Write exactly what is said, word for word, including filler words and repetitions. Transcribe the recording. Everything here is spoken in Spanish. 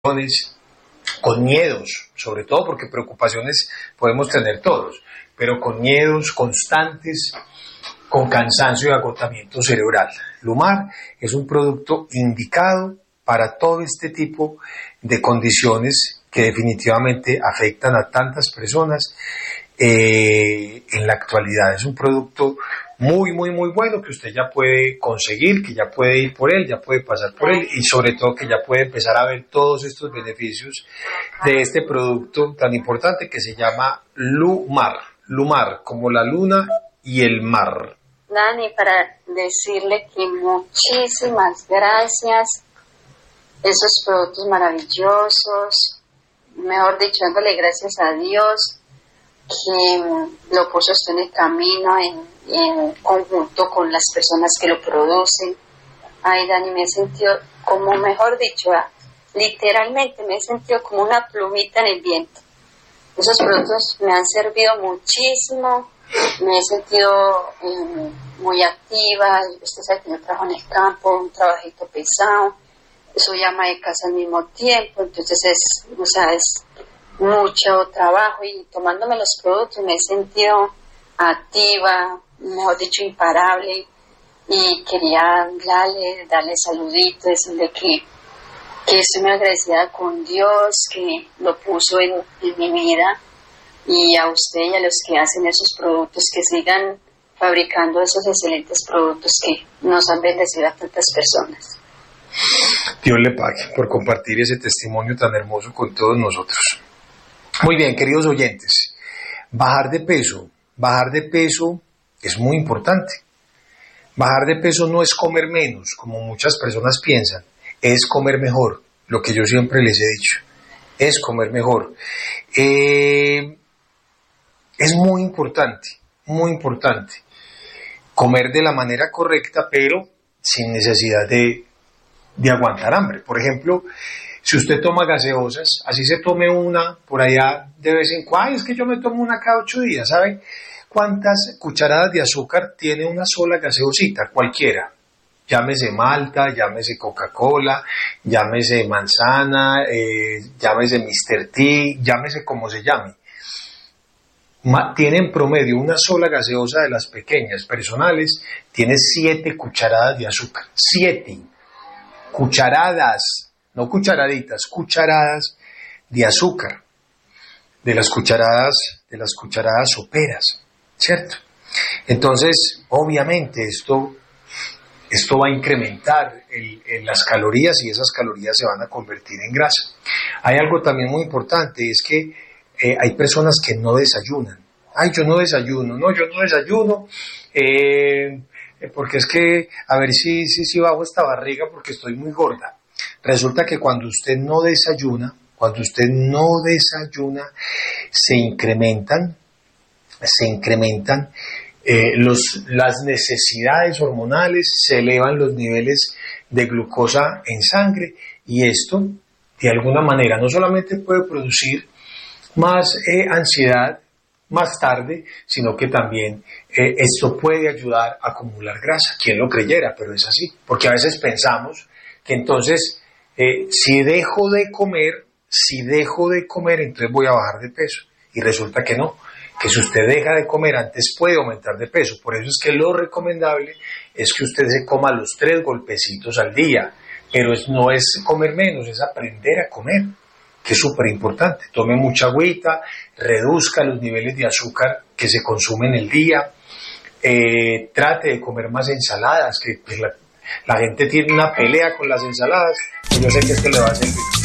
con miedos, sobre todo porque preocupaciones podemos tener todos, pero con miedos constantes, con cansancio y agotamiento cerebral. Lumar es un producto indicado para todo este tipo de condiciones que definitivamente afectan a tantas personas eh, en la actualidad. Es un producto muy, muy, muy bueno que usted ya puede conseguir, que ya puede ir por él, ya puede pasar por él y sobre todo que ya puede empezar a ver todos estos beneficios de este producto tan importante que se llama Lumar. Lumar, como la luna y el mar. Dani, para decirle que muchísimas gracias, esos productos maravillosos, mejor dicho, dándole gracias a Dios que lo puso usted en el camino en, en conjunto con las personas que lo producen. Ay, Dani, me he sentido como, mejor dicho, literalmente me he sentido como una plumita en el viento. Esos productos me han servido muchísimo, me he sentido eh, muy activa. Usted sabe que yo trabajo en el campo, un trabajito pesado, soy ama de casa al mismo tiempo, entonces es, o sea, es mucho trabajo y tomándome los productos me he sentido activa, mejor dicho, imparable, y quería darle, darle saluditos, decirle que, que estoy muy agradecida con Dios, que lo puso en, en mi vida, y a usted y a los que hacen esos productos, que sigan fabricando esos excelentes productos que nos han bendecido a tantas personas. Dios le pague por compartir ese testimonio tan hermoso con todos nosotros. Muy bien, queridos oyentes, bajar de peso, bajar de peso es muy importante. Bajar de peso no es comer menos, como muchas personas piensan, es comer mejor, lo que yo siempre les he dicho, es comer mejor. Eh, es muy importante, muy importante, comer de la manera correcta, pero sin necesidad de, de aguantar hambre. Por ejemplo, si usted toma gaseosas, así se tome una por allá de vez en cuando, ay, es que yo me tomo una cada ocho días, ¿saben? ¿Cuántas cucharadas de azúcar tiene una sola gaseosita? Cualquiera. Llámese Malta, llámese Coca-Cola, llámese manzana, eh, llámese mister T, llámese como se llame. Ma, tiene en promedio una sola gaseosa de las pequeñas personales, tiene siete cucharadas de azúcar. Siete cucharadas. No cucharaditas, cucharadas de azúcar, de las cucharadas, de las cucharadas soperas, ¿cierto? Entonces, obviamente, esto, esto va a incrementar el, el, las calorías y esas calorías se van a convertir en grasa. Hay algo también muy importante, es que eh, hay personas que no desayunan. Ay, yo no desayuno, no, yo no desayuno, eh, porque es que, a ver si, si, si bajo esta barriga porque estoy muy gorda. Resulta que cuando usted no desayuna, cuando usted no desayuna, se incrementan, se incrementan eh, los, las necesidades hormonales, se elevan los niveles de glucosa en sangre y esto, de alguna manera, no solamente puede producir más eh, ansiedad más tarde, sino que también eh, esto puede ayudar a acumular grasa. ¿Quién lo creyera? Pero es así, porque a veces pensamos que entonces Eh, si dejo de comer, si dejo de comer, entonces voy a bajar de peso. Y resulta que no, que si usted deja de comer antes puede aumentar de peso. Por eso es que lo recomendable es que usted se coma los tres golpecitos al día. Pero es, no es comer menos, es aprender a comer, que es súper importante. Tome mucha agüita, reduzca los niveles de azúcar que se consumen el día. Eh, trate de comer más ensaladas, que pues, la La gente tiene una pelea con las ensaladas y yo sé que esto le va a servir.